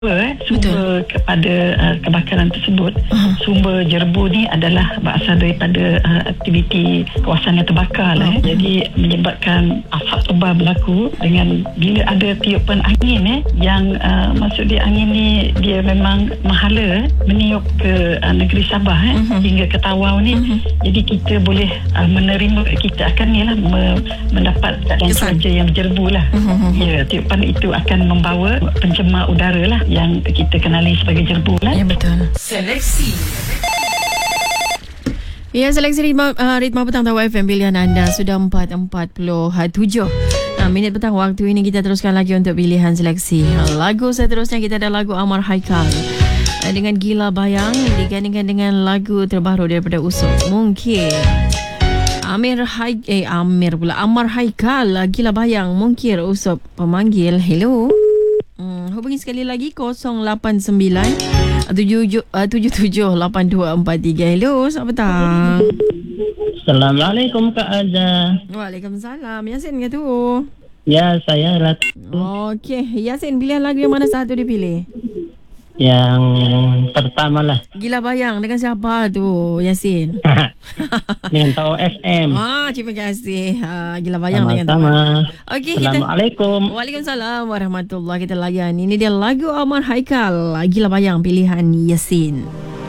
sumber kepada kebakaran tersebut. Sumber jerbu ni adalah berasal daripada aktiviti kawasan yang terbakar lah. Jadi menyebabkan asap tebal berlaku dengan bila ada tiupan angin yang maksud dia angin ni dia memang menghala meniup ke negeri Sabah hingga ke Tawau ni. Jadi kita boleh menerima, kita akan ni lah mendapat keadaan cuaca yang berjerbu lah. Ya, tiupan itu akan membawa pencemar udara lah yang kita kenali sebagai jerbu lah. Ya, betul. Seleksi. Ya, seleksi ritma petang Tawau FM pilihan anda sudah 4:47 minit petang waktu ini. Kita teruskan lagi untuk pilihan seleksi. Lagu seterusnya kita ada lagu Amar Haikal dengan Gila Bayang digandingkan dengan lagu terbaru daripada Usop Mungkir. Amar Haikal, Gila Bayang, Mungkir, Usop pemanggil. Hello. Hubungi sekali lagi 089 778243. Hello, selamat petang. Assalamualaikum Kak Aza. Waalaikumsalam. Yasin ke tu? Ya, saya Ratu. Okey, Yasin, pilihan lagu yang mana satu dia pilih? Yang pertama lah. Gila Bayang dengan siapa tu, Yasin? Dengan Tawau FM. Terima kasih. Gila Bayang dengan Tawau. Sama-sama. Okey, Assalamualaikum. Waalaikumsalam warahmatullahi. Kita layan. Ini dia lagu Amar Haikal, Gila Bayang pilihan Yasin.